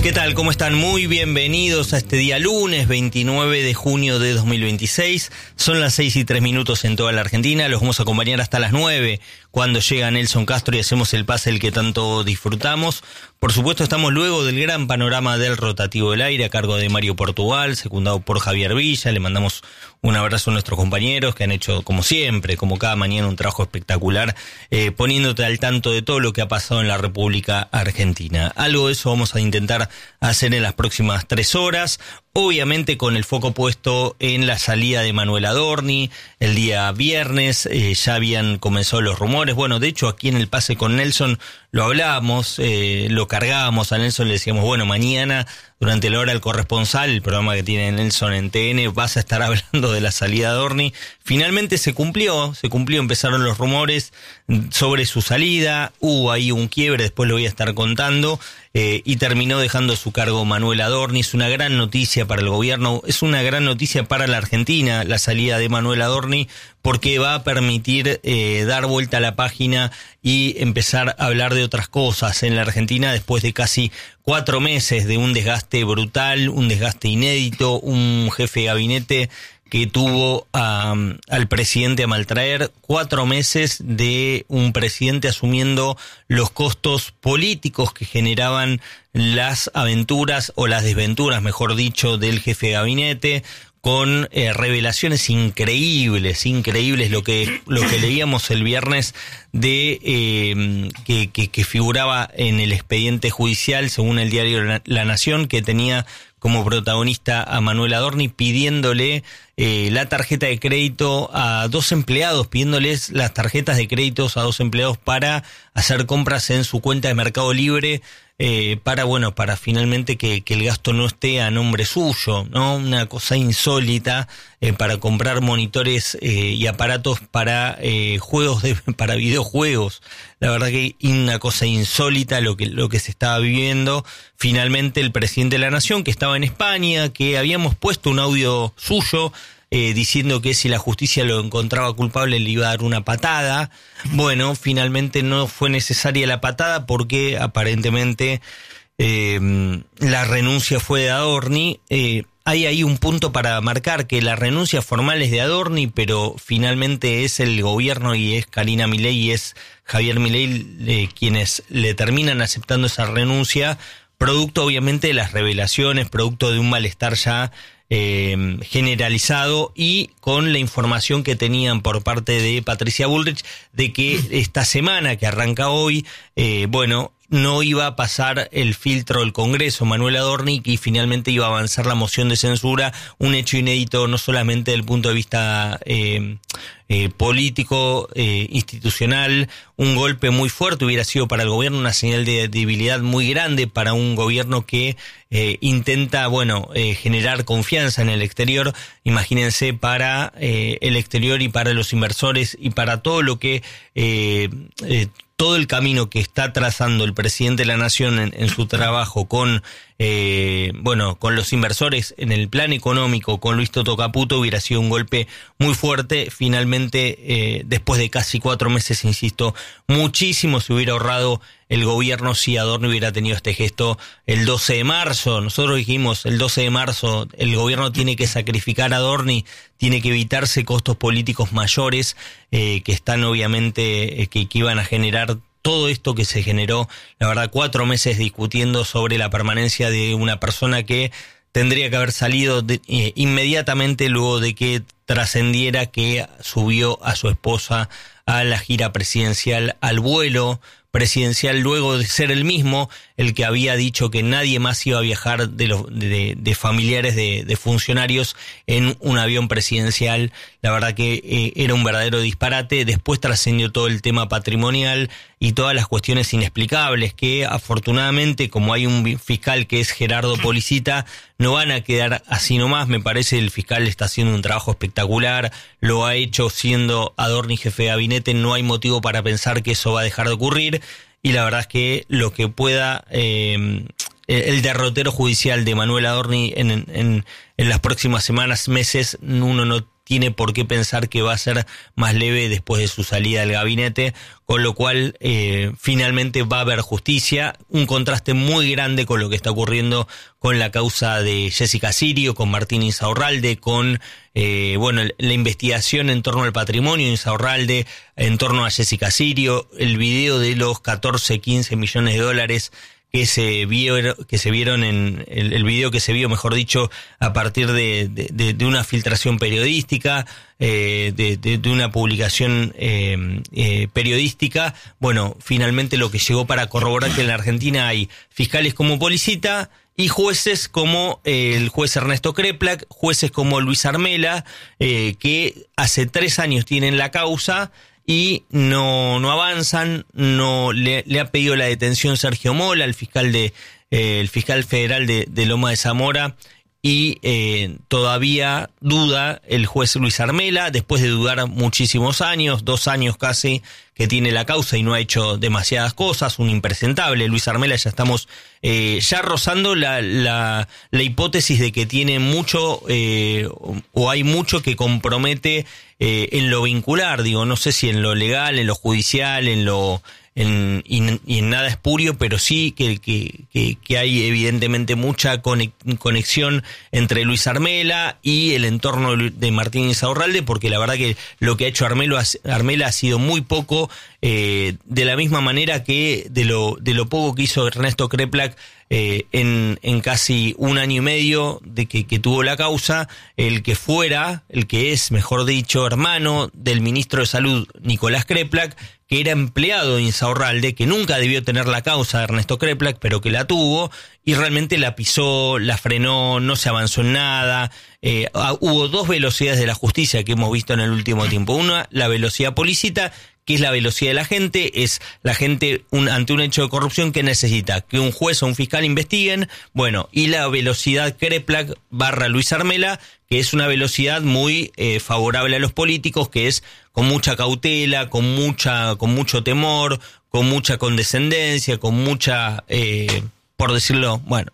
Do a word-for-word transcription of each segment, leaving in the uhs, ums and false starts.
¿Qué tal? ¿Cómo están? Muy bienvenidos a este día lunes veintinueve de junio de dos mil veintiséis. Son las seis y tres minutos en toda la Argentina. Los vamos a acompañar hasta las nueve cuando llega Nelson Castro y hacemos el pase el que tanto disfrutamos. Por supuesto, estamos luego del gran panorama del rotativo del aire a cargo de Mario Portugal, secundado por Javier Villa. Le mandamos un abrazo a nuestros compañeros que han hecho, como siempre, como cada mañana, un trabajo espectacular, eh, poniéndote al tanto de todo lo que ha pasado en la República Argentina. Algo de eso vamos a intentar hacer en las próximas tres horas. Obviamente con el foco puesto en la salida de Manuel Adorni. El día viernes eh, ya habían comenzado los rumores. Bueno, de hecho aquí en el pase con Nelson lo hablábamos, eh, lo cargábamos a Nelson, le decíamos, bueno, mañana durante la hora del corresponsal, el programa que tiene Nelson en T N, vas a estar hablando de la salida de Adorni. Finalmente se cumplió, se cumplió, empezaron los rumores sobre su salida, hubo ahí un quiebre, después lo voy a estar contando, eh, y terminó dejando su cargo Manuel Adorni. Es una gran noticia para el gobierno, es una gran noticia para la Argentina, la salida de Manuel Adorni, porque va a permitir eh, dar vuelta a la página y empezar a hablar de otras cosas en la Argentina después de casi cuatro meses de un desgaste brutal, un desgaste inédito, un jefe de gabinete que tuvo a, al presidente a maltraer, cuatro meses de un presidente asumiendo los costos políticos que generaban las aventuras o las desventuras, mejor dicho, del jefe de gabinete, con eh, revelaciones increíbles, increíbles lo que lo que leíamos el viernes de eh, que, que, que figuraba en el expediente judicial, según el diario La, La Nación, que tenía como protagonista a Manuel Adorni pidiéndole eh, la tarjeta de crédito a dos empleados, pidiéndoles las tarjetas de créditos a dos empleados para hacer compras en su cuenta de Mercado Libre, eh, para, bueno, para finalmente que, que el gasto no esté a nombre suyo, ¿no? Una cosa insólita, eh, para comprar monitores eh, y aparatos para eh, juegos, de, para videojuegos. La verdad que una cosa insólita lo que, lo que se estaba viviendo. Finalmente el presidente de la Nación, que estaba en España, que habíamos puesto un audio suyo, Eh, diciendo que si la justicia lo encontraba culpable le iba a dar una patada. Bueno, finalmente no fue necesaria la patada porque aparentemente eh, la renuncia fue de Adorni. Eh, hay ahí un punto para marcar que la renuncia formal es de Adorni, pero finalmente es el gobierno y es Karina Milei y es Javier Milei eh, quienes le terminan aceptando esa renuncia, producto obviamente de las revelaciones, producto de un malestar ya Eh, generalizado y con la información que tenían por parte de Patricia Bullrich de que esta semana que arranca hoy, eh, bueno, no iba a pasar el filtro del Congreso Manuel Adorni y finalmente iba a avanzar la moción de censura, un hecho inédito no solamente desde el punto de vista eh, eh, político, eh, institucional, un golpe muy fuerte hubiera sido para el gobierno, una señal de debilidad muy grande para un gobierno que eh, intenta, bueno, eh, generar confianza en el exterior. Imagínense, para eh, el exterior y para los inversores y para todo lo que eh, eh, todo el camino que está trazando el presidente de la Nación en, en su trabajo con, eh, bueno, con los inversores en el plan económico, con Luis Toto Caputo, hubiera sido un golpe muy fuerte. Finalmente, eh, después de casi cuatro meses, insisto, muchísimo se hubiera ahorrado el gobierno si Adorni hubiera tenido este gesto el doce de marzo. Nosotros dijimos, el doce de marzo, el gobierno tiene que sacrificar a Adorni, tiene que evitarse costos políticos mayores eh, que están obviamente, eh, que, que iban a generar todo esto que se generó. La verdad, cuatro meses discutiendo sobre la permanencia de una persona que tendría que haber salido de, eh, inmediatamente luego de que trascendiera que subió a su esposa a la gira presidencial, al vuelo presidencial, luego de ser el mismo el que había dicho que nadie más iba a viajar de, los, de, de familiares de, de funcionarios en un avión presidencial. La verdad que eh, era un verdadero disparate. Después trascendió todo el tema patrimonial y todas las cuestiones inexplicables que afortunadamente, como hay un fiscal que es Gerardo Policita, no van a quedar así nomás. Me parece el fiscal está haciendo un trabajo espectacular, lo ha hecho siendo Adorni jefe de gabinete, no hay motivo para pensar que eso va a dejar de ocurrir. Y la verdad es que lo que pueda, eh, el derrotero judicial de Manuel Adorni en, en, en las próximas semanas, meses, uno no tiene por qué pensar que va a ser más leve después de su salida del gabinete, con lo cual eh, finalmente va a haber justicia, un contraste muy grande con lo que está ocurriendo con la causa de Jessica Sirio, con Martín Insaurralde, con eh, bueno la investigación en torno al patrimonio de Insaurralde, en torno a Jessica Sirio, el video de los catorce, quince millones de dólares que se vio, que se vieron en el, el video que se vio, mejor dicho, a partir de, de, de una filtración periodística, eh, de, de, de una publicación eh, eh, periodística. Bueno, finalmente lo que llegó para corroborar que en la Argentina hay fiscales como Policita y jueces como eh, el juez Ernesto Kreplak, jueces como Luis Armela, eh, que hace tres años tienen la causa y no no avanzan. No le, le ha pedido la detención Sergio Mola, el fiscal de eh, el fiscal federal de, de Loma de Zamora, y eh, todavía duda el juez Luis Armela, después de dudar muchísimos años, dos años casi que tiene la causa y no ha hecho demasiadas cosas, un impresentable. Luis Armela, ya estamos eh, ya rozando la, la, la hipótesis de que tiene mucho eh, o hay mucho que compromete eh, en lo vincular, digo, no sé si en lo legal, en lo judicial, en lo En, y, y en nada espurio, pero sí que, que, que, que hay evidentemente mucha conexión entre Luis Armela y el entorno de Martín Insaurralde, porque la verdad que lo que ha hecho Armelo, Armela ha sido muy poco, eh, de la misma manera que de lo, de lo poco que hizo Ernesto Kreplak eh, en, en casi un año y medio de que, que tuvo la causa, el que fuera, el que es, mejor dicho, hermano del ministro de Salud, Nicolás Kreplak, que era empleado de Insaurralde, que nunca debió tener la causa de Ernesto Kreplak, pero que la tuvo, y realmente la pisó, la frenó, no se avanzó en nada. Eh, hubo dos velocidades de la justicia que hemos visto en el último tiempo. Una, la velocidad Policita, que es la velocidad de la gente, es la gente un, ante un hecho de corrupción que necesita que un juez o un fiscal investiguen, bueno, y la velocidad Kreplak barra Luis Armela, que es una velocidad muy eh, favorable a los políticos, que es con mucha cautela, con mucha, con mucho temor, con mucha condescendencia, con mucha, eh, por decirlo, bueno,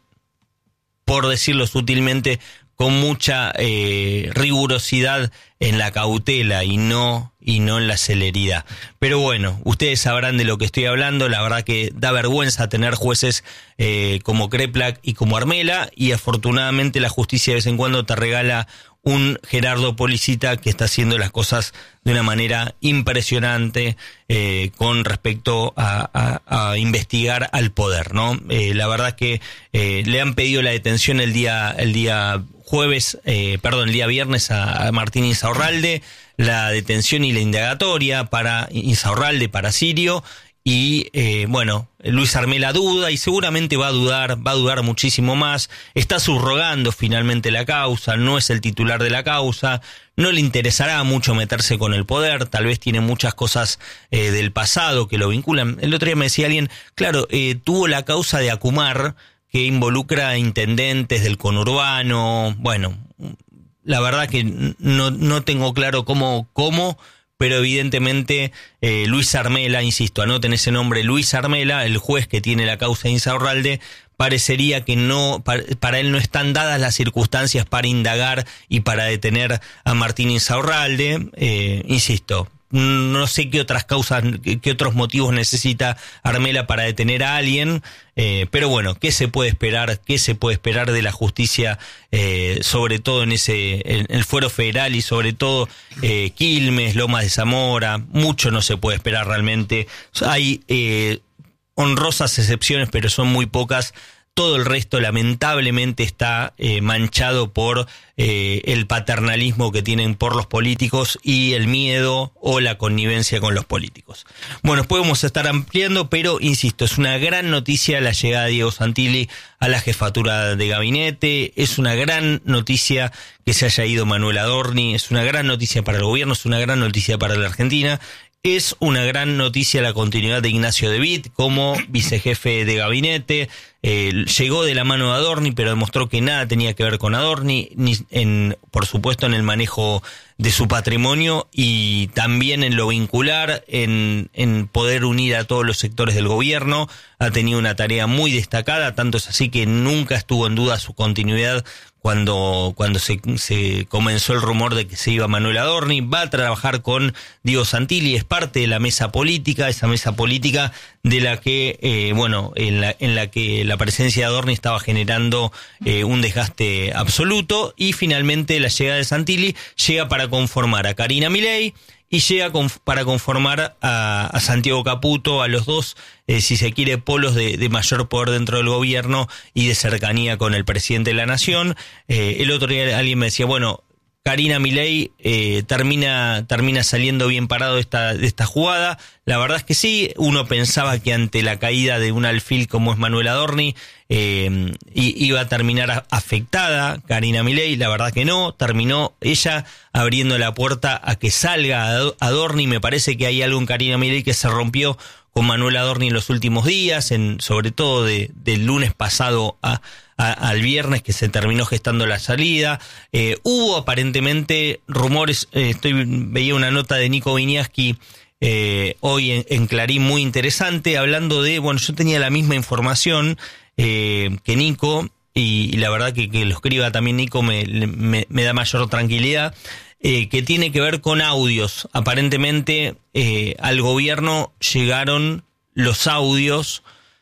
por decirlo sutilmente, con mucha eh, rigurosidad en la cautela y no y no en la celeridad. Pero bueno, ustedes sabrán de lo que estoy hablando. La verdad que da vergüenza tener jueces eh, como Kreplak y como Armela, y afortunadamente la justicia de vez en cuando te regala un Gerardo Policita que está haciendo las cosas de una manera impresionante eh, con respecto a, a, a investigar al poder, ¿no? Eh, la verdad que eh, le han pedido la detención el día el día jueves, eh, perdón, el día viernes a, a Martín Insaurralde, la detención y la indagatoria para Insaurralde, para Sirio. Y eh, bueno, Luis Armela duda y seguramente va a dudar, va a dudar muchísimo más. Está subrogando finalmente la causa, no es el titular de la causa, no le interesará mucho meterse con el poder, tal vez tiene muchas cosas eh, del pasado que lo vinculan. El otro día me decía alguien, claro, eh, tuvo la causa de Acumar, que involucra a intendentes del conurbano. Bueno, la verdad que no, no tengo claro cómo, cómo, pero evidentemente eh, Luis Armela, insisto, anoten ese nombre, Luis Armela, el juez que tiene la causa de Insaurralde, parecería que no, para, para él no están dadas las circunstancias para indagar y para detener a Martín Insaurralde. Eh, insisto, no sé qué otras causas, qué otros motivos necesita Armela para detener a alguien, eh, pero bueno, ¿qué se puede esperar? ¿Qué se puede esperar de la justicia, eh, sobre todo en ese, en el fuero federal y sobre todo eh, Quilmes, Lomas de Zamora? Mucho no se puede esperar realmente. Hay eh, honrosas excepciones, pero son muy pocas. Todo el resto lamentablemente está eh, manchado por eh, el paternalismo que tienen por los políticos y el miedo o la connivencia con los políticos. Bueno, podemos estar ampliando, pero insisto, es una gran noticia la llegada de Diego Santilli a la jefatura de gabinete, es una gran noticia que se haya ido Manuel Adorni, es una gran noticia para el gobierno, es una gran noticia para la Argentina. Es una gran noticia la continuidad de Ignacio De Witt como vicejefe de gabinete. Eh, llegó de la mano de Adorni, pero demostró que nada tenía que ver con Adorni, ni en, por supuesto en el manejo de su patrimonio y también en lo vincular, en, en poder unir a todos los sectores del gobierno. Ha tenido una tarea muy destacada, tanto es así que nunca estuvo en duda su continuidad cuando cuando se, se comenzó el rumor de que se iba Manuel Adorni. Va a trabajar con Diego Santilli, es parte de la mesa política, esa mesa política de la que, eh, bueno, en la, en la que la presencia de Adorni estaba generando eh, un desgaste absoluto, y finalmente la llegada de Santilli llega para conformar a Karina Milei y llega con, para conformar a, a Santiago Caputo, a los dos, eh, si se quiere, polos de, de mayor poder dentro del gobierno y de cercanía con el presidente de la nación. Eh, el otro día alguien me decía, bueno, Karina Milei eh, termina termina saliendo bien parado de esta, de esta jugada. La verdad es que sí, uno pensaba que ante la caída de un alfil como es Manuel Adorni, eh, iba a terminar afectada Karina Milei. La verdad que no, terminó ella abriendo la puerta a que salga Adorni. Me parece que hay algo en Karina Milei que se rompió con Manuel Adorni en los últimos días, en, sobre todo de, del lunes pasado a, a, al viernes, que se terminó gestando la salida. Eh, hubo aparentemente rumores, eh, estoy veía una nota de Nico Viñaski eh, hoy en, en Clarín muy interesante, hablando de, bueno, yo tenía la misma información eh, que Nico, y, y la verdad que que lo escriba también Nico me, me, me da mayor tranquilidad. Eh, que tiene que ver con audios. Aparentemente eh, al gobierno llegaron los audios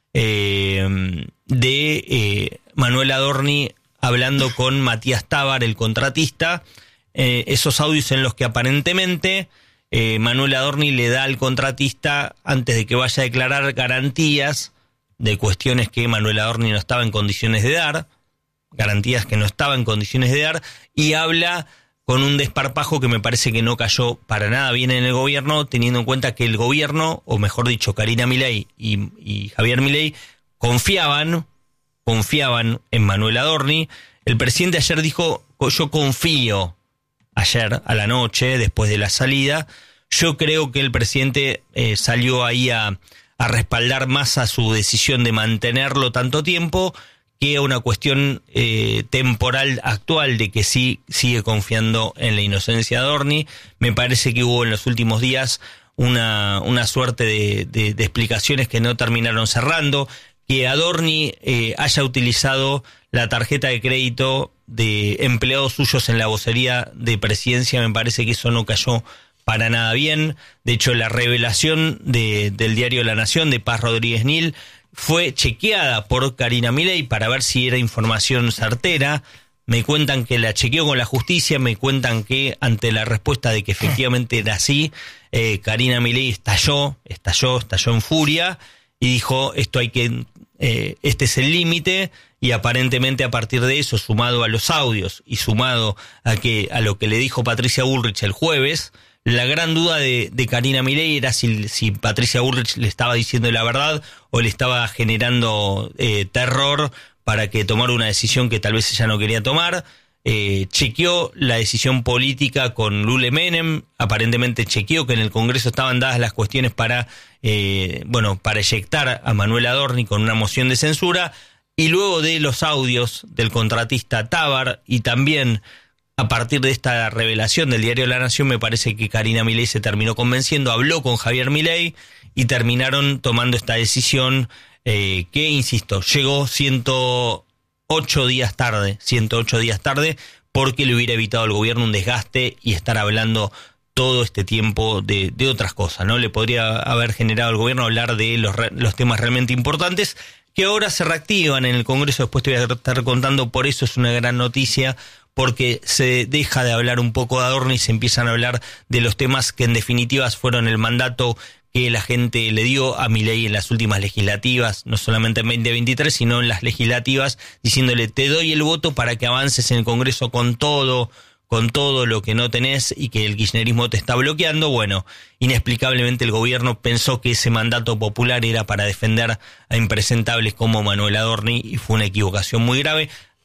eh, de eh, Manuel Adorni hablando con Matías Tábar, el contratista. Eh, esos audios en los que aparentemente eh, Manuel Adorni le da al contratista, antes de que vaya a declarar, garantías de cuestiones que Manuel Adorni no estaba en condiciones de dar, garantías que no estaba en condiciones de dar, y habla con un desparpajo que me parece que no cayó para nada bien en el gobierno, teniendo en cuenta que el gobierno, o mejor dicho, Karina Milei y, y Javier Milei, confiaban, confiaban en Manuel Adorni. El presidente ayer dijo, yo confío, ayer a la noche, después de la salida. Yo creo que el presidente eh, salió ahí a, a respaldar más a su decisión de mantenerlo tanto tiempo, que una cuestión eh, temporal actual de que sí sigue confiando en la inocencia de Adorni. Me parece que hubo en los últimos días una, una suerte de, de, de explicaciones que no terminaron cerrando. Que Adorni eh, haya utilizado la tarjeta de crédito de empleados suyos en la vocería de presidencia, me parece que eso no cayó para nada bien. De hecho, la revelación de, del diario La Nación de Paz Rodríguez Nil fue chequeada por Karina Milei para ver si era información certera. Me cuentan que la chequeó con la justicia, me cuentan que ante la respuesta de que efectivamente era así, eh, Karina Milei estalló, estalló, estalló en furia y dijo, esto hay que, eh, este es el límite, y aparentemente a partir de eso, sumado a los audios y sumado a que a lo que le dijo Patricia Bullrich el jueves, la gran duda de, de Karina Milei era si, si Patricia Bullrich le estaba diciendo la verdad o le estaba generando eh, terror para que tomara una decisión que tal vez ella no quería tomar. Eh, chequeó la decisión política con Lule Menem, aparentemente chequeó que en el Congreso estaban dadas las cuestiones para, eh, bueno, para eyectar a Manuel Adorni con una moción de censura, y luego de los audios del contratista Tábar y también a partir de esta revelación del diario La Nación, me parece que Karina Milei se terminó convenciendo, habló con Javier Milei y terminaron tomando esta decisión eh, que, insisto, llegó ciento ocho días tarde, ciento ocho días tarde, porque le hubiera evitado al gobierno un desgaste y estar hablando todo este tiempo de, de otras cosas, ¿no? Le podría haber generado al gobierno hablar de los, los temas realmente importantes, que ahora se reactivan en el Congreso. Después te voy a estar contando, por eso es una gran noticia, porque se deja de hablar un poco de Adorni y se empiezan a hablar de los temas que en definitiva fueron el mandato que la gente le dio a Milei en las últimas legislativas, no solamente en veinte veintitrés, sino en las legislativas, diciéndole, te doy el voto para que avances en el Congreso con todo, con todo lo que no tenés y que el kirchnerismo te está bloqueando. Bueno, inexplicablemente el gobierno pensó que ese mandato popular era para defender a impresentables como Manuel Adorni, y fue una equivocación muy grave.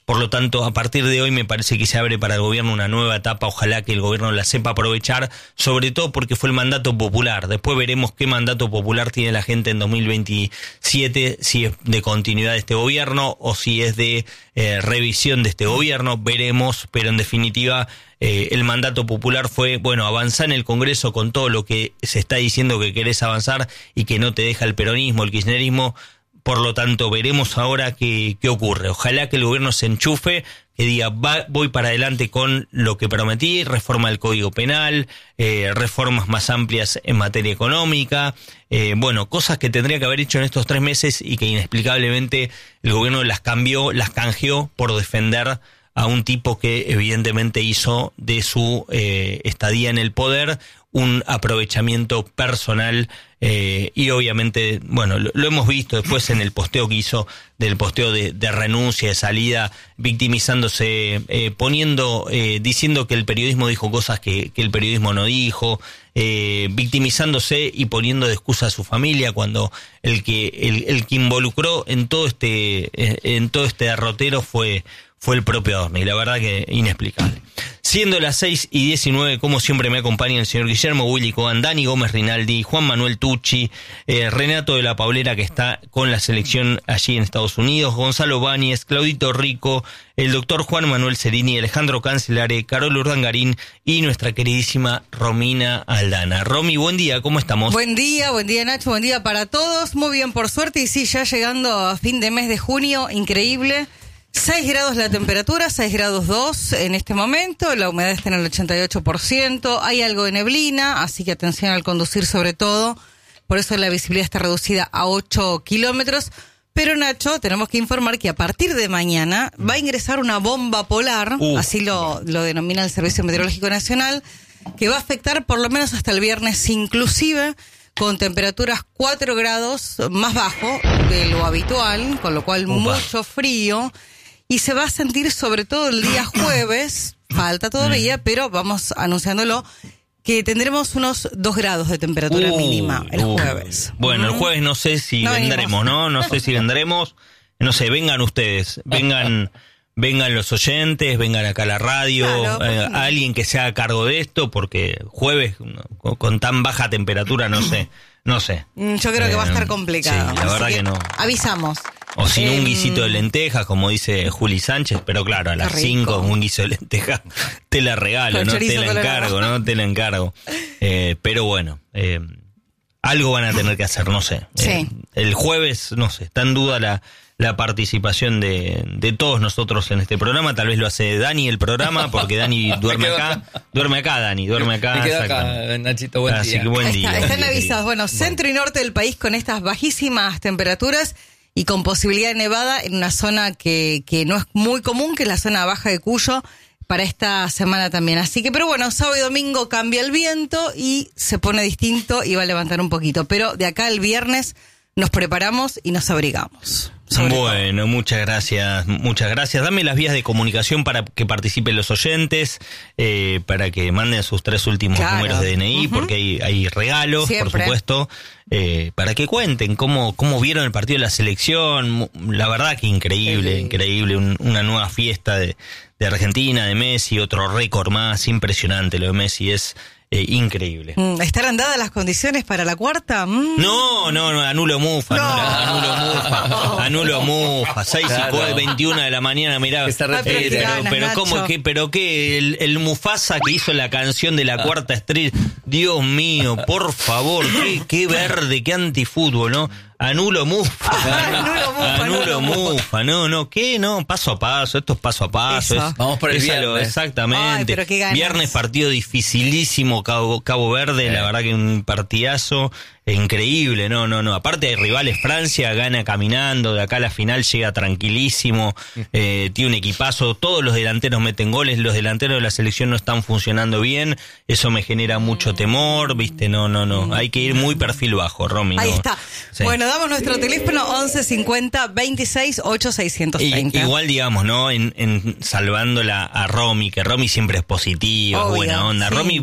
Por lo tanto, a partir de hoy me parece que se abre para el gobierno una nueva etapa. Ojalá que el gobierno la sepa aprovechar, sobre todo porque fue el mandato popular. Después veremos qué mandato popular tiene la gente en dos mil veintisiete, si es de continuidad de este gobierno o si es de eh, revisión de este gobierno. Veremos, pero en definitiva eh, el mandato popular fue, bueno, avanzar en el Congreso con todo lo que se está diciendo que querés avanzar y que no te deja el peronismo, el kirchnerismo. Por lo tanto, veremos ahora qué, qué ocurre. Ojalá que el gobierno se enchufe, que diga, va, voy para adelante con lo que prometí, reforma del Código Penal, eh, reformas más amplias en materia económica, eh, bueno, cosas que tendría que haber hecho en estos tres meses y que inexplicablemente el gobierno las cambió, las canjeó por defender a un tipo que evidentemente hizo de su eh, estadía en el poder un aprovechamiento personal eh, y obviamente, bueno, lo, lo hemos visto después en el posteo que hizo, del posteo de, de renuncia, de salida, victimizándose, eh, poniendo, eh, diciendo que el periodismo dijo cosas que, que el periodismo no dijo, eh, victimizándose y poniendo de excusa a su familia cuando el que el, el que involucró en todo este en todo este derrotero fue fue el propio Adorni, y la verdad que inexplicable. Siendo las seis y diecinueve, como siempre me acompaña el señor Guillermo Willy Cogan, Dani Gómez Rinaldi, Juan Manuel Tucci, eh, Renato de la Paulera, que está con la selección allí en Estados Unidos, Gonzalo Báñez, Claudito Rico, el doctor Juan Manuel Cerini, Alejandro Cancelare, Carol Urdangarín y nuestra queridísima Romina Aldana. Romy, buen día, ¿cómo estamos? Buen día, buen día Nacho, buen día para todos, muy bien por suerte, y sí, ya llegando a fin de mes de junio, increíble. seis grados la temperatura, seis grados dos en este momento, la humedad está en el ochenta y ocho por ciento, hay algo de neblina, así que atención al conducir sobre todo, por eso la visibilidad está reducida a ocho kilómetros, pero Nacho, tenemos que informar que a partir de mañana va a ingresar una bomba polar, uh. así lo, lo denomina el Servicio Meteorológico Nacional, que va a afectar por lo menos hasta el viernes, inclusive con temperaturas cuatro grados más bajo de lo habitual, con lo cual Upa. mucho frío. Y se va a sentir sobre todo el día jueves, falta todavía, pero vamos anunciándolo, que tendremos unos dos grados de temperatura uh, mínima el uh. jueves. Bueno, ¿Mm? el jueves no sé si no vendremos, ¿no? No sé si vendremos. No sé, vengan ustedes, vengan vengan los oyentes, vengan acá a la radio, claro, eh, no. alguien que se haga cargo de esto, porque jueves con, con tan baja temperatura, no sé, no sé. Yo creo eh, que va a estar complicado. Sí, la verdad que, que no. Avisamos. O sin eh, un guisito de lentejas, como dice Juli Sánchez, pero claro, a las cinco un guiso de lentejas te la regalo, no te la encargo, no te la encargo. Eh, pero bueno, eh, algo van a tener que hacer, no sé. Sí. Eh, el jueves, no sé, está en duda la, la participación de, de todos nosotros en este programa. Tal vez lo hace Dani el programa, porque Dani duerme acá. acá. Duerme acá, Dani, duerme acá. Me quedo acá, Nachito, buen Así día. Que buen día. Está, están avisados, bueno, bueno, centro y norte del país con estas bajísimas temperaturas y con posibilidad de nevada en una zona que, que no es muy común, que es la zona baja de Cuyo, para esta semana también. Así que, pero bueno, sábado y domingo cambia el viento y se pone distinto y va a levantar un poquito. Pero de acá al viernes nos preparamos y nos abrigamos. Bueno, todo. muchas gracias, muchas gracias. Dame las vías de comunicación para que participen los oyentes, eh, para que manden sus tres últimos claro. números de D N I, uh-huh. porque hay, hay regalos, Siempre. por supuesto, eh, para que cuenten cómo, cómo vieron el partido de la selección. La verdad que increíble, sí. increíble, un, una nueva fiesta de, de Argentina, de Messi, otro récord más, impresionante lo de Messi, es... Eh, increíble. ¿Estarán dadas las condiciones para la cuarta? Mm. No, no, no, anulo Mufa, no. anulo Mufa, anulo Mufa, seis claro. y veintiuna de la mañana, mirá. Está eh, pero, ganas, pero cómo que, pero qué, el, el Mufasa que hizo la canción de la cuarta estrella, Dios mío, por favor, qué, qué verde, qué antifútbol, ¿no? Anulo Mufa, anulo Mufa, anulo Mufa, no, no, ¿qué? No, paso a paso, esto es paso a paso. Es, Vamos por el viernes. Lo, exactamente. Ay, pero qué ganas. Viernes partido dificilísimo, Cabo, Cabo Verde, eh. la verdad que un partidazo increíble, no, no, no. Aparte hay rivales, Francia gana caminando, de acá a la final llega tranquilísimo, eh, tiene un equipazo, todos los delanteros meten goles, los delanteros de la selección no están funcionando bien, eso me genera mucho temor, viste, no, no, no, hay que ir muy perfil bajo, Romy. Ahí no. está. Sí. Bueno, damos nuestro teléfono once cincuenta veintiséis ocho seiscientos treinta. Y, igual, digamos, ¿no? En, en salvándola a Romy, que Romy siempre es positiva, Obvio, buena onda. sí. Romy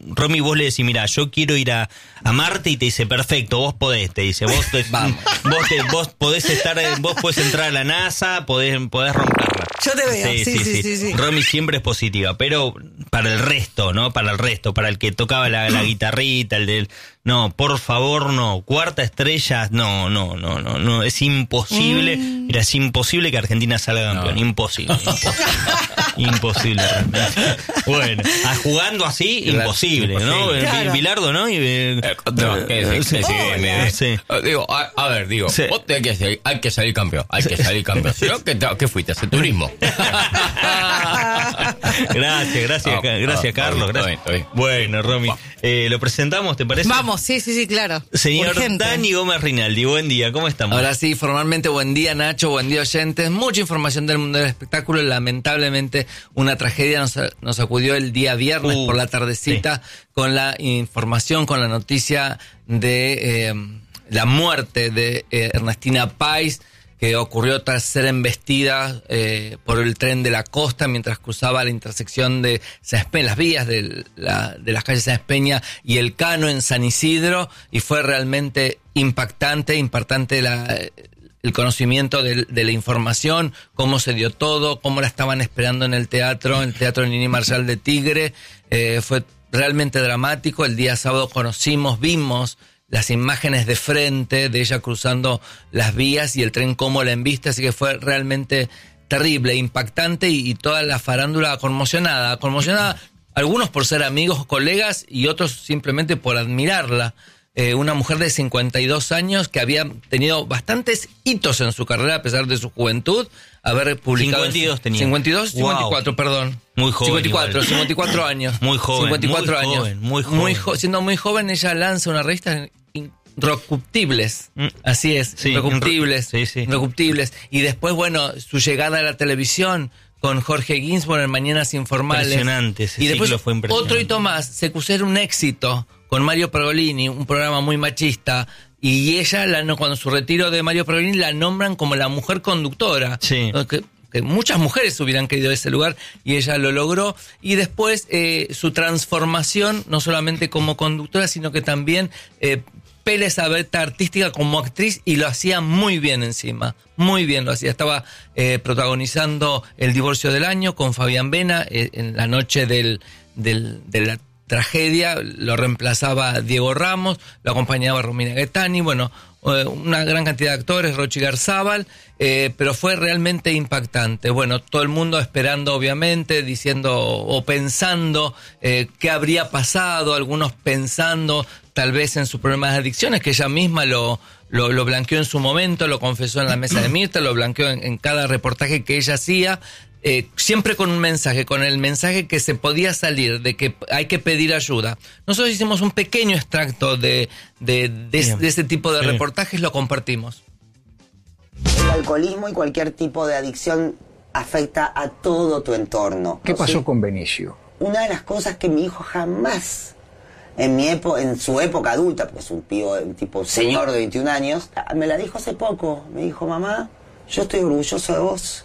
Romy, vos le decís, mira, yo quiero ir a, a Marte, y te dice, perfecto, vos podés, te dice, vos te, vos, te, vos podés estar, vos podés entrar a la NASA, podés, podés romperla. Yo te veo, sí, sí, sí, sí, sí, sí. Romy siempre es positiva, pero para el resto, ¿no? Para el resto, para el que tocaba la, la guitarrita, el del... No, por favor, no. Cuarta estrella, no, no, no, no, no. Es imposible. Mm. Mira, es imposible que Argentina salga campeón. No. Imposible, imposible. Imposible. Bueno, a, jugando así, claro, imposible, ¿no? Claro. Bilardo, ¿no? Y, eh, no, que sí, sí, sí, me, sí. Digo, a, a ver, digo, sí. Vos tenés que salir, hay que salir campeón, hay que salir campeón. Sí. ¿Qué, ¿Qué fuiste? ¿Hacer turismo? Gracias, gracias, oh, gracias, oh, Carlos. Gracias. Bien, bien. Bueno, Romy, eh, ¿lo presentamos, te parece? Vamos, sí, sí, sí, claro. Señor Urgente. Dani Gómez Rinaldi, buen día, ¿cómo estamos? Ahora sí, formalmente, buen día, Nacho, buen día, oyentes. Mucha información del mundo del espectáculo. Lamentablemente, una tragedia nos, nos acudió el día viernes uh, por la tardecita sí. con la información, con la noticia de eh, la muerte de eh, Ernestina Pais, que ocurrió tras ser embestida eh, por el tren de la costa mientras cruzaba la intersección de Sáenz, las vías de, la, de las calles Sáenz Peña y El Cano en San Isidro, y fue realmente impactante, impactante la, el conocimiento de, de la información, cómo se dio todo, cómo la estaban esperando en el teatro, en el Teatro Nini Marshall de Tigre. Eh, fue realmente dramático. El día sábado conocimos, vimos las imágenes de frente de ella cruzando las vías y el tren cómo la embiste, así que fue realmente terrible, impactante, y, y toda la farándula conmocionada, conmocionada, algunos por ser amigos, colegas, y otros simplemente por admirarla. Eh, una mujer de cincuenta y dos años que había tenido bastantes hitos en su carrera a pesar de su juventud, haber publicado... cincuenta y dos tenía. cincuenta y dos, wow. cincuenta y cuatro, perdón. Muy joven. cincuenta y cuatro, igual. cincuenta y cuatro años. Muy joven. cincuenta y cuatro muy años. Joven, muy joven. Muy jo- siendo muy joven, ella lanza una revista... Incorruptibles, mm. así es, sí, Incorruptibles, sí, sí. Incorruptibles. Y después, bueno, su llegada a la televisión con Jorge Ginsburg en Mañanas Informales. Impresionante, ese y después ciclo fue impresionante. Otro hito más, se puso un éxito con Mario Pergolini, un programa muy machista, y ella, la, cuando su retiro de Mario Pergolini, la nombran como la mujer conductora. Sí. Que, que muchas mujeres hubieran querido ese lugar, y ella lo logró. Y después eh, su transformación, no solamente como conductora, sino que también... Eh, Pérez Abeta artística como actriz, y lo hacía muy bien encima, muy bien lo hacía. Estaba eh, protagonizando El divorcio del año con Fabián Vena eh, en la noche del, del, de la tragedia, lo reemplazaba Diego Ramos, lo acompañaba Romina Gaetani, bueno, eh, una gran cantidad de actores, Rochi Garzábal, eh, pero fue realmente impactante. Bueno, todo el mundo esperando, obviamente, diciendo o pensando eh, qué habría pasado, algunos pensando tal vez en sus problemas de adicciones, que ella misma lo, lo, lo blanqueó en su momento, lo confesó en la mesa de Mirta, lo blanqueó en, en cada reportaje que ella hacía, eh, siempre con un mensaje, con el mensaje que se podía salir, de que hay que pedir ayuda. Nosotros hicimos un pequeño extracto de, de, de, de ese tipo de sí. reportajes, lo compartimos. El alcoholismo y cualquier tipo de adicción afecta a todo tu entorno. ¿Qué pasó ¿sí? con Benicio? Una de las cosas que mi hijo jamás... En mi época, en su época adulta, porque es un, pío, un tipo señor de veintiún años, me la dijo hace poco. Me dijo, mamá, yo estoy orgulloso de vos.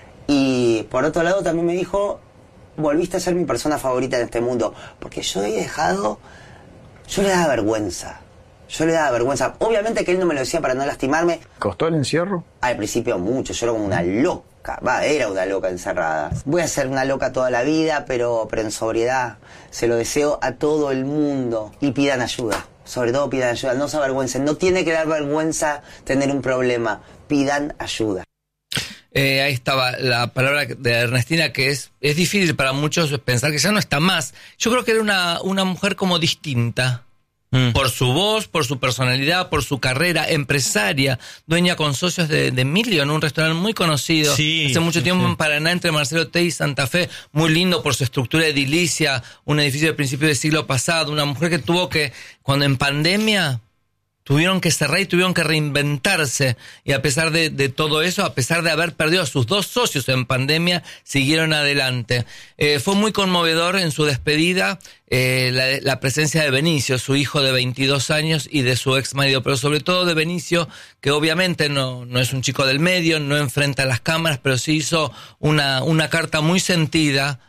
Y por otro lado también me dijo, volviste a ser mi persona favorita en este mundo. Porque yo he dejado, yo le daba vergüenza. Yo le daba vergüenza. Obviamente que él no me lo decía para no lastimarme. ¿Costó el encierro? Al principio mucho, yo era como una loca. Va, era una loca encerrada. Voy a ser una loca toda la vida, pero, pero en sobriedad. Se lo deseo a todo el mundo. Y pidan ayuda. Sobre todo pidan ayuda. No se avergüencen. No tiene que dar vergüenza tener un problema. Pidan ayuda. Eh, ahí estaba la palabra de Ernestina, que es, es difícil para muchos pensar que ya no está más. Yo creo que era una, una mujer como distinta. Mm. Por su voz, por su personalidad, por su carrera, empresaria, dueña con socios de, de Million, un restaurante muy conocido sí, hace mucho sí, tiempo sí. en Paraná, entre Marcelo T y Santa Fe, muy lindo por su estructura edilicia, un edificio de principio del siglo pasado, una mujer que tuvo que, cuando en pandemia... Tuvieron que cerrar y tuvieron que reinventarse, y a pesar de, de todo eso, a pesar de haber perdido a sus dos socios en pandemia, siguieron adelante. Eh, fue muy conmovedor en su despedida eh, la, la presencia de Benicio, su hijo de veintidós años, y de su ex marido, pero sobre todo de Benicio, que obviamente no, no es un chico del medio, no enfrenta las cámaras, pero sí hizo una, una carta muy sentida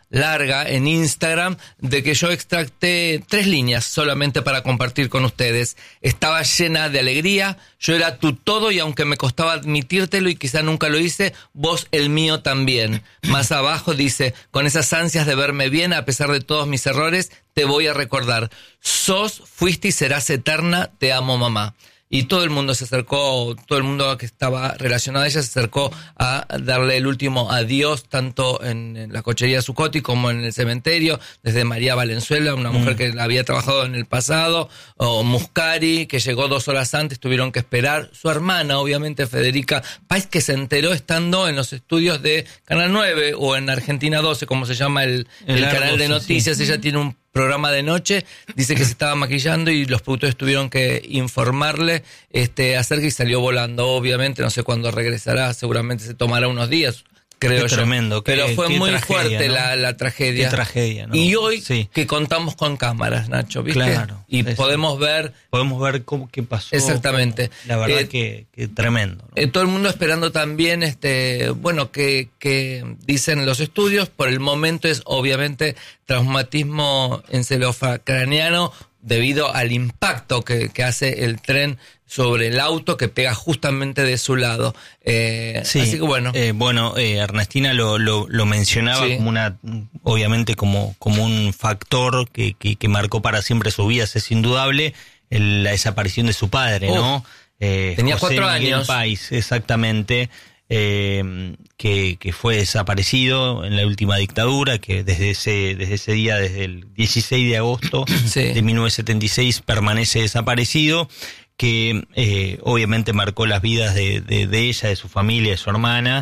larga en Instagram de que yo extracté tres líneas solamente para compartir con ustedes. Estaba llena de alegría, yo era tu todo y aunque me costaba admitírtelo y quizá nunca lo hice, vos el mío también. Más abajo dice, con esas ansias de verme bien a pesar de todos mis errores, te voy a recordar. Sos, fuiste y serás eterna, te amo mamá. Y todo el mundo se acercó, todo el mundo que estaba relacionado a ella se acercó a darle el último adiós, tanto en, en la cochería Zucotti como en el cementerio, desde María Valenzuela, una mujer mm. que había trabajado en el pasado, o Muscari, que llegó dos horas antes, tuvieron que esperar, su hermana, obviamente, Federica Páez, que se enteró estando en los estudios de Canal nueve, o en Argentina doce, como se llama el, el, el canal de noticias, sí. Ella tiene un programa de noche, dice que se estaba maquillando y los productores tuvieron que informarle este, acerca y salió volando, obviamente, no sé cuándo regresará, seguramente se tomará unos días, creo qué yo. Tremendo, qué, pero fue muy tragedia, fuerte, ¿no? la, la tragedia. Qué tragedia, ¿no? Y hoy sí. que contamos con cámaras, Nacho, ¿viste? Claro. Y eso. podemos ver... Podemos ver cómo, qué pasó. Exactamente. Cómo, la verdad eh, que, que tremendo, ¿no? Eh, todo el mundo esperando también, este, bueno, que, que dicen los estudios, por el momento es obviamente traumatismo encefalocraneano debido al impacto que, que hace el tren sobre el auto que pega justamente de su lado. Eh, sí, así que bueno. Eh, bueno, eh, Ernestina lo, lo, lo mencionaba sí. como una, obviamente como, como un factor que, que, que marcó para siempre su vida, es indudable, el, la desaparición de su padre, Uf, ¿no? Eh, tenía José cuatro Miguel años. Páez, exactamente. Eh, que, que fue desaparecido en la última dictadura, que desde ese, desde ese día, desde el dieciséis de agosto sí. de mil novecientos setenta y seis, permanece desaparecido, que eh, obviamente marcó las vidas de, de, de ella, de su familia, de su hermana,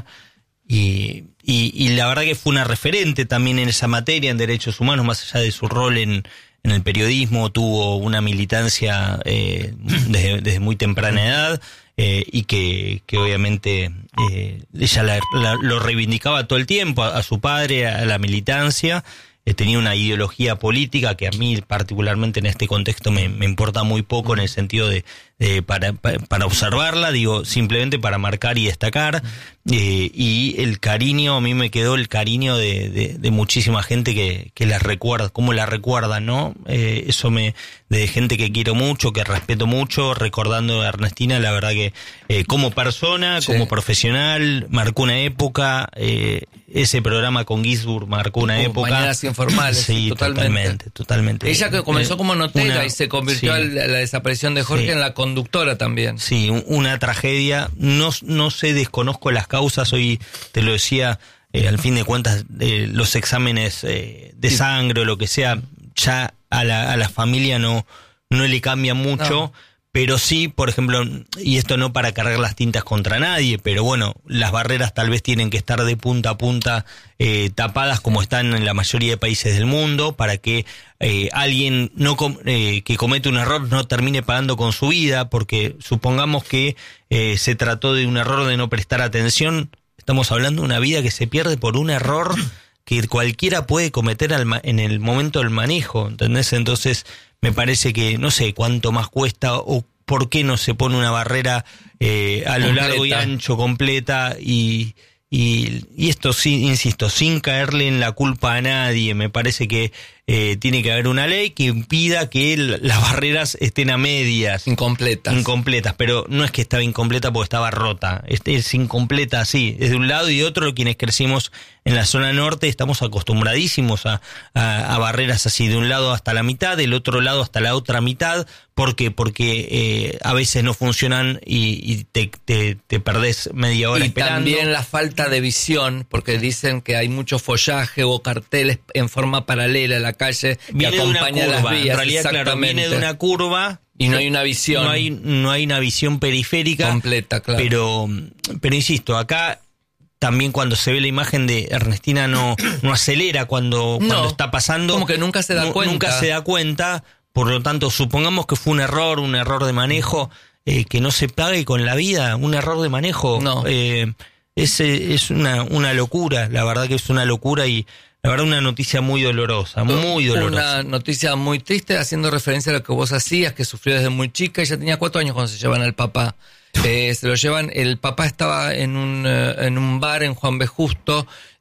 y, y, y la verdad que fue una referente también en esa materia, en derechos humanos, más allá de su rol en, en el periodismo, tuvo una militancia eh, desde, desde muy temprana edad, Eh, y que, que obviamente eh, ella la, la, lo reivindicaba todo el tiempo, a, a su padre, a la militancia, eh, tenía una ideología política que a mí particularmente en este contexto me, me importa muy poco en el sentido de, de para, para, para observarla, digo, simplemente para marcar y destacar, eh, y el cariño, a mí me quedó el cariño de, de, de muchísima gente que, que la recuerda, cómo la recuerda, ¿no? Eh, eso me... de gente que quiero mucho, que respeto mucho, recordando a Ernestina, la verdad que eh, como persona, sí. como profesional, marcó una época, eh, ese programa con Ginsburg marcó una uh, época. Mañanas informales, sí, totalmente. totalmente, totalmente. Ella que comenzó eh, como notera una, y se convirtió sí, a la, la desaparición de Jorge sí. en la conductora también. Sí, una tragedia, no, no sé, desconozco las causas, hoy te lo decía, eh, al fin de cuentas, eh, los exámenes eh, de sí. sangre o lo que sea, ya a la, a la familia no, no le cambia mucho, no. pero sí, por ejemplo, y esto no para cargar las tintas contra nadie, pero bueno, las barreras tal vez tienen que estar de punta a punta eh, tapadas como están en la mayoría de países del mundo, para que eh, alguien no com- eh, que comete un error no termine pagando con su vida, porque supongamos que eh, se trató de un error de no prestar atención, estamos hablando de una vida que se pierde por un error que cualquiera puede cometer al ma- en el momento del manejo, ¿entendés? Entonces me parece que no sé cuánto más cuesta o por qué no se pone una barrera eh, a lo completa. Largo y ancho, completa, y, y, y esto sí, insisto, sin caerle en la culpa a nadie. Me parece que eh, tiene que haber una ley que impida que el, las barreras estén a medias. Incompletas. Incompletas, pero no es que estaba incompleta porque estaba rota, es, es incompleta así, es de un lado y de otro. Quienes crecimos en la zona norte estamos acostumbradísimos a, a, a barreras así, de un lado hasta la mitad, del otro lado hasta la otra mitad. ¿Por qué? Porque eh, a veces no funcionan y, y te, te, te perdés media hora y esperando. Y también la falta de visión, porque dicen que hay mucho follaje o carteles en forma paralela a la calle que viene acompaña de una curva. las vías. En realidad, claro, viene de una curva y no hay una visión. No hay, no hay una visión periférica completa, claro. Pero, pero insisto, acá también cuando se ve la imagen de Ernestina no, no acelera cuando, no, cuando está pasando. Como que nunca se da no, cuenta. Nunca se da cuenta. Por lo tanto, supongamos que fue un error, un error de manejo, eh, que no se pague con la vida, un error de manejo. No. Eh, es, es una, una locura, la verdad que es una locura y la verdad una noticia muy dolorosa, muy dolorosa. Una noticia muy triste, haciendo referencia a lo que vos hacías, que sufrió desde muy chica. Ella tenía cuatro años cuando se llevan al papá. Eh, se lo llevan, el papá estaba en un, en un bar en Juan B. Justo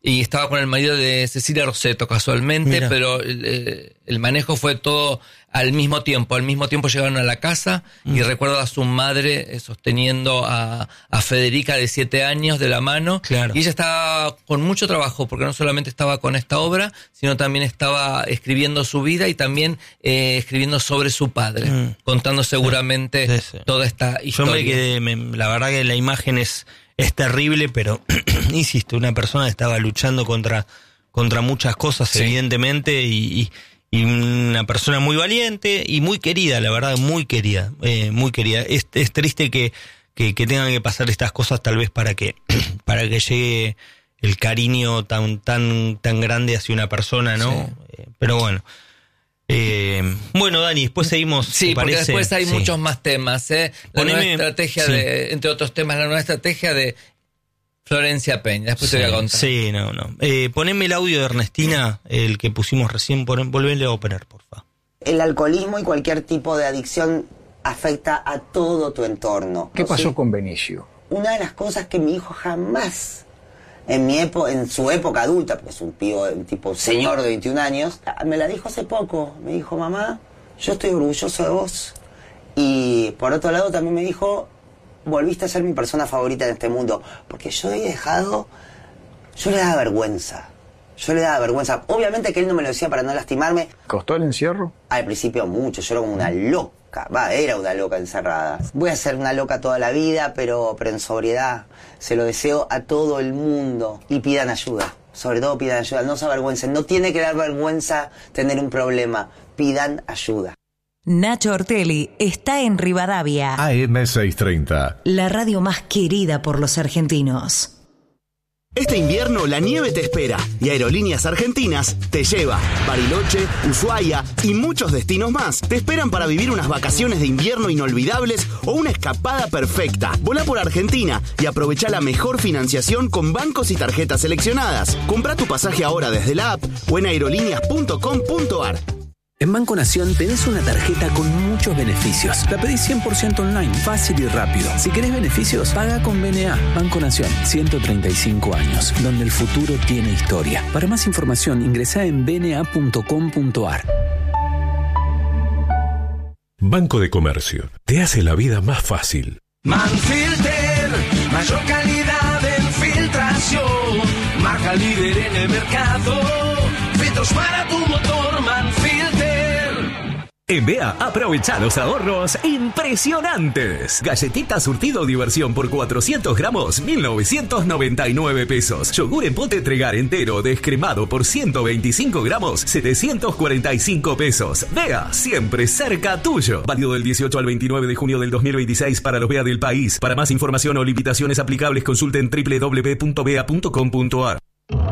y estaba con el marido de Cecilia Rosetto casualmente, Mira. pero el, el manejo fue todo al mismo tiempo. Al mismo tiempo llegaron a la casa mm. y recuerdo a su madre sosteniendo a, a Federica de siete años de la mano. Claro. Y ella estaba con mucho trabajo, porque no solamente estaba con esta obra, sino también estaba escribiendo su vida y también eh, escribiendo sobre su padre, mm. contando seguramente sí, sí, sí. toda esta historia. Yo me quedé, me, la verdad que la imagen es, es terrible, pero insisto, una persona estaba luchando contra, contra muchas cosas, sí. evidentemente, y, y Y una persona muy valiente y muy querida, la verdad, muy querida, eh, muy querida. Es, es triste que, que, que tengan que pasar estas cosas tal vez para que, para que llegue el cariño tan, tan, tan grande hacia una persona, ¿no? Sí. Eh, pero bueno. Eh, bueno, Dani, después seguimos. Sí, porque parece? después hay sí. muchos más temas, ¿eh? La Poneme, nueva estrategia sí. de, entre otros temas, la nueva estrategia de Florencia Peña, después sí, te voy a contar. Sí, no, no. Eh, poneme el audio de Ernestina, el que pusimos recién, por, volverle a operar, por favor. El alcoholismo y cualquier tipo de adicción afecta a todo tu entorno. ¿Qué ¿no? pasó ¿Sí? con Benicio? Una de las cosas que mi hijo jamás, en mi época, en su época adulta, porque es un, pío, un tipo señor de veintiún años, me la dijo hace poco. Me dijo, mamá, yo estoy orgulloso de vos. Y por otro lado también me dijo, volviste a ser mi persona favorita en este mundo, porque yo he dejado, yo le daba vergüenza, yo le daba vergüenza, obviamente que él no me lo decía para no lastimarme. ¿Costó el encierro? Al principio mucho, yo era como una loca, va, era una loca encerrada. Voy a ser una loca toda la vida, pero, pero en sobriedad, se lo deseo a todo el mundo, y pidan ayuda, sobre todo pidan ayuda, no se avergüencen, no tiene que dar vergüenza tener un problema, pidan ayuda. Nacho Ortelli está en Rivadavia. A M seiscientos treinta. La radio más querida por los argentinos. Este invierno la nieve te espera y Aerolíneas Argentinas te lleva. Bariloche, Ushuaia y muchos destinos más te esperan para vivir unas vacaciones de invierno inolvidables o una escapada perfecta. Volá por Argentina y aprovecha la mejor financiación con bancos y tarjetas seleccionadas. Comprá tu pasaje ahora desde la app o en aerolíneas punto com punto ar. En Banco Nación tenés una tarjeta con muchos beneficios. La pedís cien por ciento online, fácil y rápido. Si querés beneficios, paga con B N A. Banco Nación, ciento treinta y cinco años, donde el futuro tiene historia. Para más información, ingresá en b n a punto com punto ar. Banco de Comercio, te hace la vida más fácil. Manfilter, mayor calidad en filtración. Marca líder en el mercado. Filtros para tu motor, Manfilter. En B E A, aprovecha los ahorros impresionantes. Galletita surtido diversión por cuatrocientos gramos, mil novecientos noventa y nueve pesos. Yogur en pote Tregar entero descremado por ciento veinticinco gramos, setecientos cuarenta y cinco pesos. B E A, siempre cerca tuyo. Válido del dieciocho al veintinueve de junio del dos mil veintiséis para los B E A del país. Para más información o limitaciones aplicables, consulten doble u doble u doble u punto b e a punto com punto ar.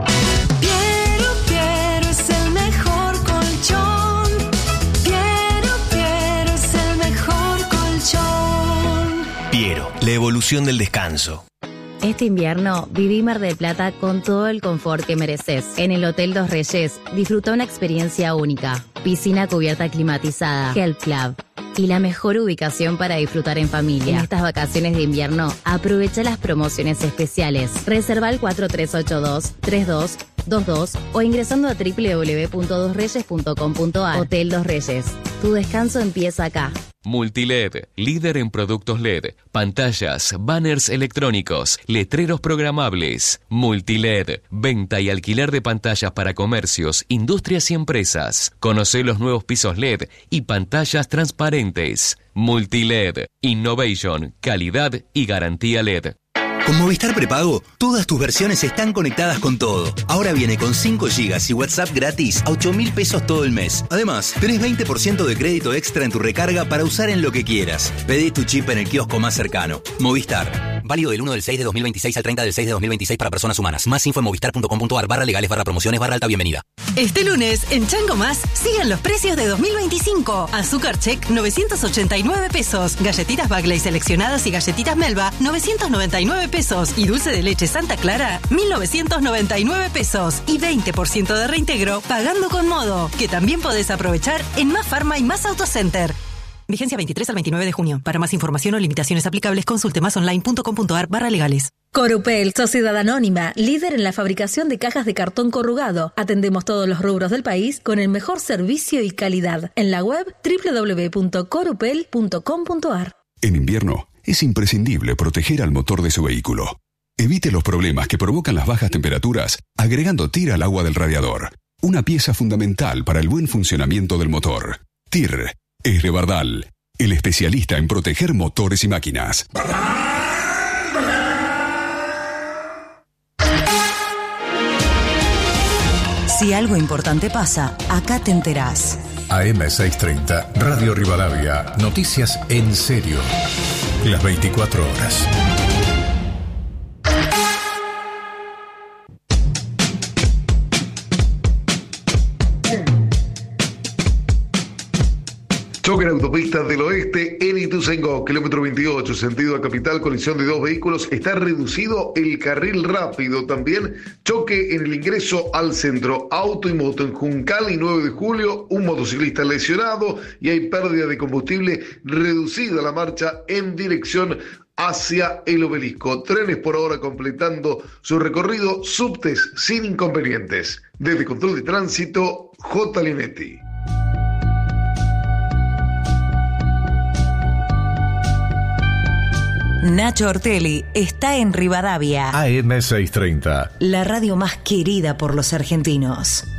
Piero, la evolución del descanso. Este invierno viví Mar del Plata con todo el confort que mereces. En el Hotel Dos Reyes disfruta una experiencia única. Piscina cubierta climatizada, Health Club y la mejor ubicación para disfrutar en familia. En estas vacaciones de invierno, aprovecha las promociones especiales. Reserva al cuatro tres ocho dos, tres dos dos dos o ingresando a doble u doble u doble u punto dos reyes punto com punto ar. Hotel Dos Reyes. Tu descanso empieza acá. Multiled, líder en productos L E D, pantallas, banners electrónicos, letreros programables. Multiled, venta y alquiler de pantallas para comercios, industrias y empresas. Conoce los nuevos pisos L E D y pantallas transparentes. Multiled, innovation, calidad y garantía L E D. Con Movistar Prepago, todas tus versiones están conectadas con todo. Ahora viene con cinco gigas y WhatsApp gratis a ocho mil pesos todo el mes. Además, tenés veinte por ciento de crédito extra en tu recarga para usar en lo que quieras. Pedí tu chip en el kiosco más cercano. Movistar. Válido del uno del seis de dos mil veintiséis al treinta del seis de dos mil veintiséis para personas humanas. Más info en movistar punto com punto ar barra legales barra promociones barra alta bienvenida. Este lunes, en Chango Más, sigan los precios de dos mil veinticinco. Azúcar Check, novecientos ochenta y nueve pesos. Galletitas Bagley seleccionadas y galletitas Melba, novecientos noventa y nueve pesos. Y dulce de leche Santa Clara, mil novecientos noventa y nueve pesos. Y veinte por ciento de reintegro pagando con Modo, que también podés aprovechar en Más Farma y Más Autocenter. Vigencia veintitrés al veintinueve de junio. Para más información o limitaciones aplicables, consulte masonline.com.ar barra legales. Corupel, sociedad anónima, líder en la fabricación de cajas de cartón corrugado. Atendemos todos los rubros del país con el mejor servicio y calidad. En la web doble u doble u doble u punto corupel punto com punto a r. En invierno es imprescindible proteger al motor de su vehículo. Evite los problemas que provocan las bajas temperaturas agregando T I R al agua del radiador. Una pieza fundamental para el buen funcionamiento del motor. T I R es de Bardal, el especialista en proteger motores y máquinas. Si algo importante pasa, acá te enterás. A M seiscientos treinta, Radio Rivadavia, noticias en serio. Las veinticuatro horas. Choque en autopista del oeste en Ituzaingó, kilómetro veintiocho, sentido a capital, colisión de dos vehículos. Está reducido el carril rápido. También choque en el ingreso al centro, auto y moto en Juncal y nueve de julio, un motociclista lesionado y hay pérdida de combustible, reducida la marcha en dirección hacia el obelisco. Trenes por ahora completando su recorrido, subtes sin inconvenientes. Desde Control de Tránsito, J. Linetti. Nacho Ortelli está en Rivadavia. A M seiscientos treinta. La radio más querida por los argentinos.